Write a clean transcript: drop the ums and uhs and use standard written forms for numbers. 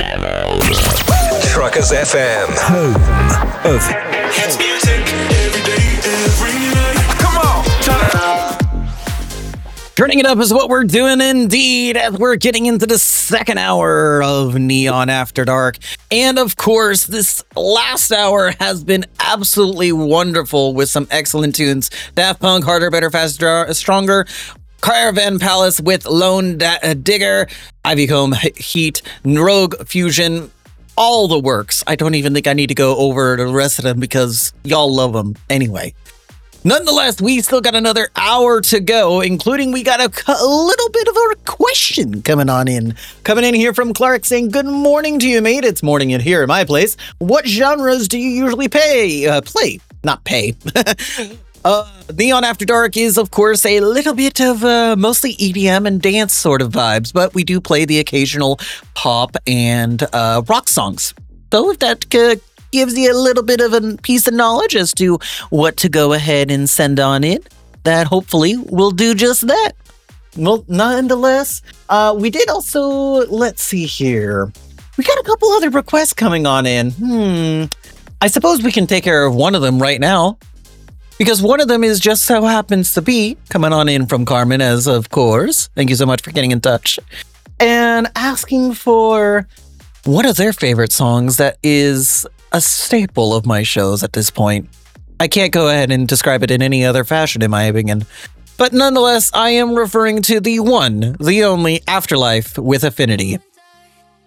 Truckers FM, home of hits music every day, every night. Come on, Turning it up is what we're doing indeed as we're getting into the second hour of Neon After Dark. And of course, this last hour has been absolutely wonderful with some excellent tunes. Daft Punk, Harder, Better, Faster, Stronger. Caravan Palace with Lone Digger. Ivy Comb, Heat, Rogue Fusion. All the works. I don't even think I need to go over the rest of them because y'all love them anyway. Nonetheless, we still got another hour to go, including we got a little bit of a question coming in. Coming in here from Clark saying, good morning to you, mate. It's morning in here at my place. What genres do you usually play? Not pay. Neon After Dark is, of course, a little bit of mostly EDM and dance sort of vibes, but we do play the occasional pop and rock songs. So if that gives you a little bit of a piece of knowledge as to what to go ahead and send on in, that hopefully will do just that. Well, nonetheless, we did also, let's see here. We got a couple other requests coming on in. I suppose we can take care of one of them right now. Because one of them is just so happens to be coming on in from Carmen, as of course. Thank you so much for getting in touch. And asking for one of their favorite songs that is a staple of my shows at this point. I can't go ahead and describe it in any other fashion, in my opinion. But nonetheless, I am referring to the one, the only Afterlife with Affinity.